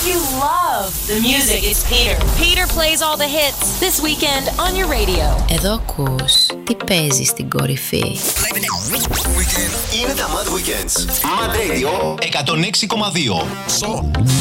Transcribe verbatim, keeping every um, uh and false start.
you love the music, it's Peter. Peter plays all the hits this weekend on your radio. Εδώ ακούς τι παίζει στην κορυφή. Είναι τα Mad Weekends. Mad Radio εκατόν έξι κόμμα δύο.